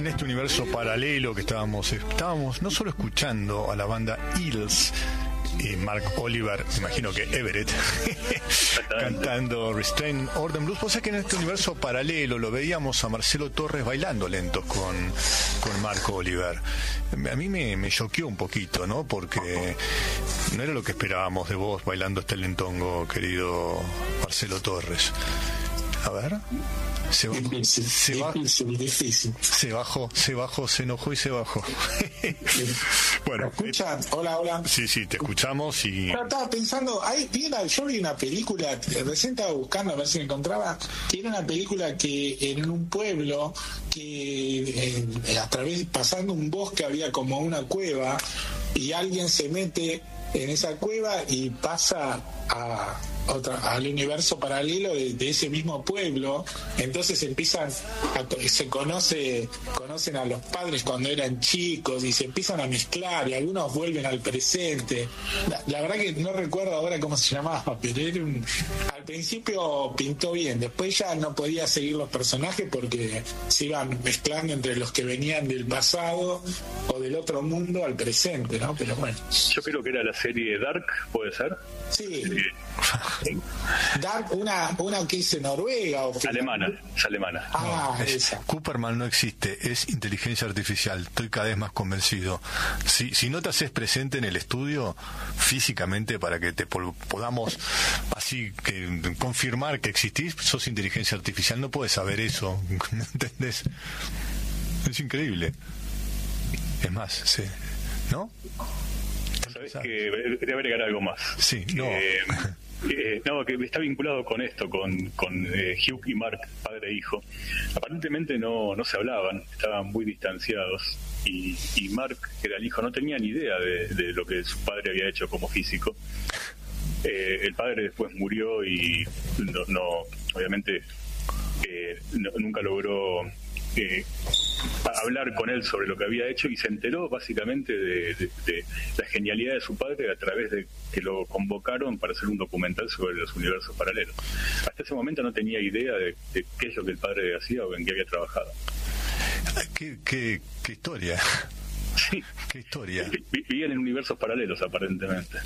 en este universo paralelo que estábamos no solo escuchando a la banda Eels, Mark Oliver, me imagino que Everett, cantando Restrained Order Blues. Pues es que en este universo paralelo lo veíamos a Marcelo Torres bailando lentos con Mark Oliver. A mí me choqueó un poquito, ¿no? Porque no era lo que esperábamos de vos bailando este lentongo, querido Marcelo Torres. A ver. Se bajó, se enojó y se bajó. Bueno, ¿escuchan? Hola. Sí, te escuchamos y... Pero estaba pensando, yo vi una película, recién estaba buscando a ver si me encontraba, que era una película que en un pueblo, que a través, pasando un bosque había como una cueva, y alguien se mete en esa cueva y pasa al universo paralelo de ese mismo pueblo. Entonces conocen a los padres cuando eran chicos y se empiezan a mezclar y algunos vuelven al presente. La verdad que no recuerdo ahora cómo se llamaba, pero al principio pintó bien, después ya no podía seguir los personajes porque se iban mezclando entre los que venían del pasado o del otro mundo al presente, ¿no? Pero bueno. Yo creo que era la serie Dark, ¿puede ser? Sí. Dark, una que es Noruega o es alemana. Esa. Cooperman no existe, es inteligencia artificial. Estoy cada vez más convencido. Si no te haces presente en el estudio físicamente para que te podamos así que confirmar que existís, sos inteligencia artificial. No puedes saber eso, ¿entendés? Es increíble. Es más, sí, ¿no? Sabes que debería agregar algo más. Sí, no. No, que está vinculado con esto, con Hugh y Mark, padre e hijo. Aparentemente no se hablaban, estaban muy distanciados, y Mark, que era el hijo, no tenía ni idea de lo que su padre había hecho como físico. El padre después murió y obviamente nunca logró hablar con él sobre lo que había hecho, y se enteró básicamente de la genialidad de su padre a través de que lo convocaron para hacer un documental sobre los universos paralelos. Hasta ese momento no tenía idea de qué es lo que el padre hacía o en qué había trabajado. ¿Qué historia? Sí. ¿Qué historia? Vivían en universos paralelos, aparentemente.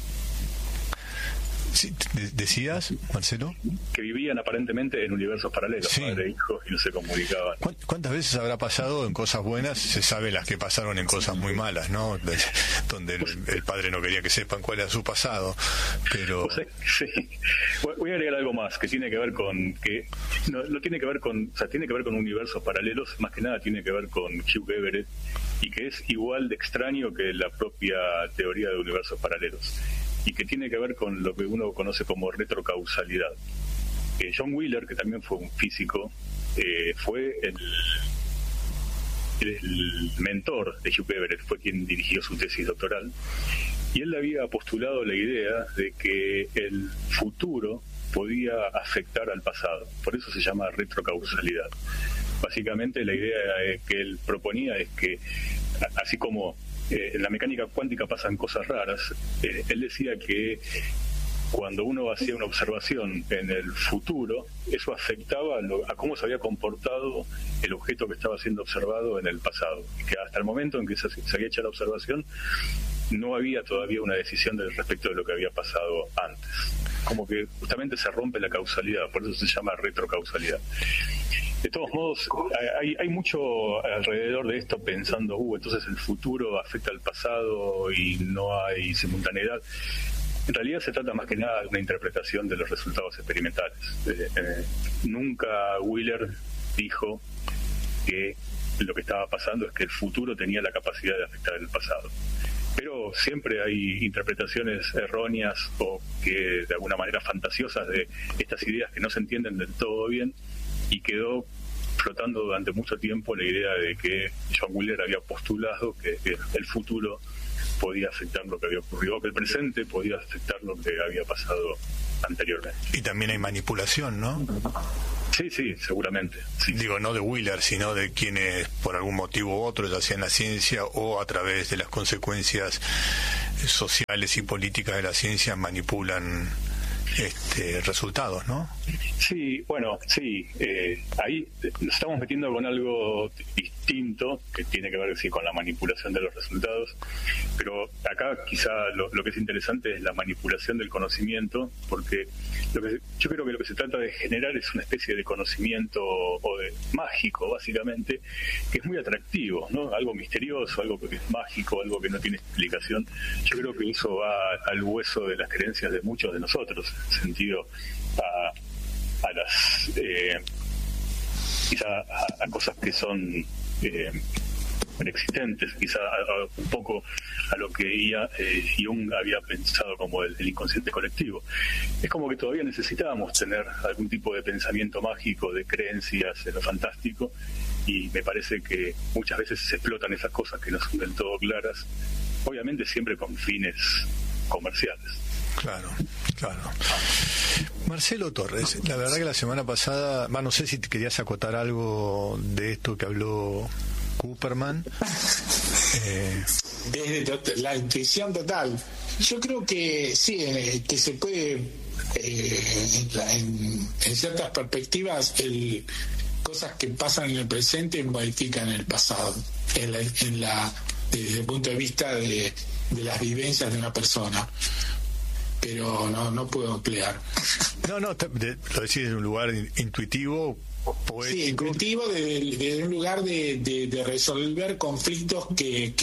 Sí, ¿decías, Marcelo? Que vivían aparentemente en universos paralelos, sí. Padre e hijo, y no se comunicaban. ¿Cuántas veces habrá pasado en cosas buenas? Se sabe las que pasaron en cosas muy malas, ¿no? Donde el padre no quería que sepan cuál era su pasado, pero... Sí. Voy a agregar algo más, que tiene que ver con... tiene que ver con universos paralelos, más que nada tiene que ver con Hugh Everett, y que es igual de extraño que la propia teoría de universos paralelos, y que tiene que ver con lo que uno conoce como retrocausalidad. John Wheeler, que también fue un físico, fue el mentor de Hugh Everett, fue quien dirigió su tesis doctoral, y él había postulado la idea de que el futuro podía afectar al pasado, por eso se llama retrocausalidad. Básicamente la idea que él proponía es que, así como en la mecánica cuántica pasan cosas raras, él decía que cuando uno hacía una observación en el futuro, eso afectaba a cómo se había comportado el objeto que estaba siendo observado en el pasado, y que hasta el momento en que se había hecho la observación no había todavía una decisión respecto de lo que había pasado antes. Como que justamente se rompe la causalidad, por eso se llama retrocausalidad. De todos modos, hay mucho alrededor de esto pensando, entonces el futuro afecta al pasado y no hay simultaneidad. En realidad se trata más que nada de una interpretación de los resultados experimentales. Nunca Wheeler dijo que lo que estaba pasando es que el futuro tenía la capacidad de afectar el pasado. Pero siempre hay interpretaciones erróneas o que de alguna manera fantasiosas de estas ideas que no se entienden del todo bien, y quedó flotando durante mucho tiempo la idea de que John Wheeler había postulado que el futuro podía afectar lo que había ocurrido, o que el presente podía afectar lo que había pasado anteriormente. Y también hay manipulación, ¿no? Sí, seguramente. Sí. Digo, no de Wheeler, sino de quienes por algún motivo u otro, ya sea en la ciencia o a través de las consecuencias sociales y políticas de la ciencia, manipulan resultados, ¿no? Sí, bueno, sí, ahí nos estamos metiendo con algo distinto que tiene que ver con la manipulación de los resultados, pero acá quizá lo que es interesante es la manipulación del conocimiento, porque yo creo que lo que se trata de generar es una especie de conocimiento mágico, básicamente, que es muy atractivo, ¿no? Algo misterioso, algo que es mágico, algo que no tiene explicación. Yo creo que eso va al hueso de las creencias de muchos de nosotros, en sentido a las quizá a cosas que son preexistentes, quizá un poco a lo que Jung había pensado como el inconsciente colectivo. Es como que todavía necesitábamos tener algún tipo de pensamiento mágico, de creencias en lo fantástico, y me parece que muchas veces se explotan esas cosas que no son del todo claras, obviamente siempre con fines comerciales. Claro. Marcelo Torres, la verdad que la semana pasada, no sé si te querías acotar algo de esto que habló Cooperman. Desde la intuición total. Yo creo que sí, que se puede, en ciertas perspectivas, cosas que pasan en el presente modifican el pasado, desde el punto de vista de las vivencias de una persona. Pero no puedo emplear. No, lo decís en un lugar intuitivo, poético. Sí, intuitivo, desde un lugar de resolver conflictos que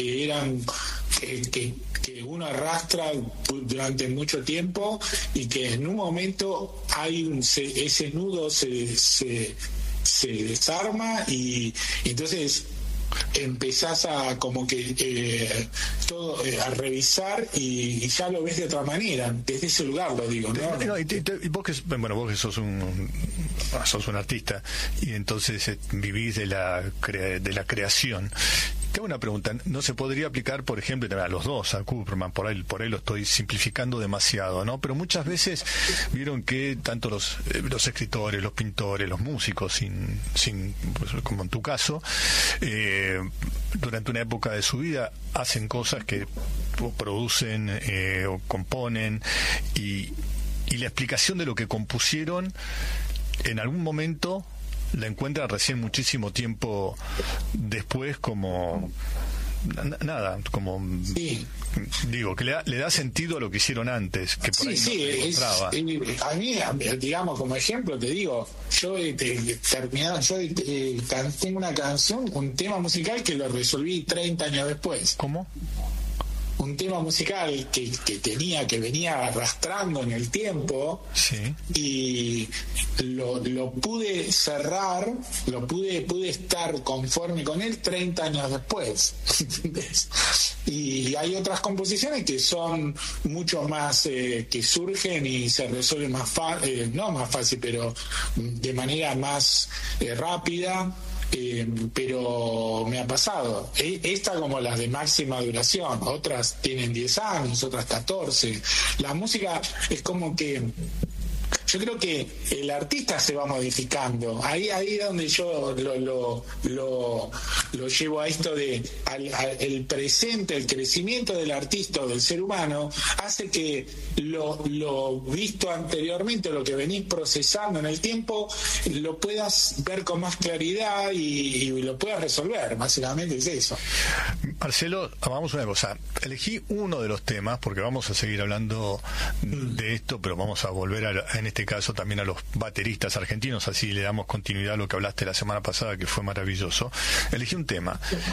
uno arrastra durante mucho tiempo, y que en un momento ese nudo se desarma, y entonces empezás a como que todo a revisar, y ya lo ves de otra manera, desde ese lugar lo digo, ¿no? Y vos que sos un artista, y entonces vivís de la creación. Te hago una pregunta, ¿no se podría aplicar, por ejemplo, a los dos, a Cooperman, por ahí lo estoy simplificando demasiado, ¿no? Pero muchas veces vieron que tanto los escritores, los pintores, los músicos, pues, como en tu caso, durante una época de su vida hacen cosas que producen o componen, y la explicación de lo que compusieron en algún momento la encuentran recién muchísimo tiempo después, como como sí. Digo, que le da sentido a lo que hicieron antes, que por ahí a mí, digamos, como ejemplo te digo, yo tengo una canción, un tema musical que lo resolví 30 años después. ¿Cómo? Un tema musical que venía arrastrando en el tiempo, sí. Y lo pude cerrar, pude estar conforme con él 30 años después. ¿Entendés? Y hay otras composiciones que son mucho más, que surgen y se resuelven no más fácil, pero de manera más rápida. Pero me ha pasado. Esta como las de máxima duración, otras tienen 10 años, otras 14. La música es como que yo creo que el artista se va modificando. Ahí es donde yo lo llevo a esto de el presente, el crecimiento del artista o del ser humano hace que lo visto anteriormente, lo que venís procesando en el tiempo, lo puedas ver con más claridad y lo puedas resolver. Básicamente es eso. Marcelo, vamos a una cosa. Elegí uno de los temas, porque vamos a seguir hablando de esto, pero vamos a volver en este caso también a los bateristas argentinos, así le damos continuidad a lo que hablaste la semana pasada, que fue maravilloso. Elegí un tema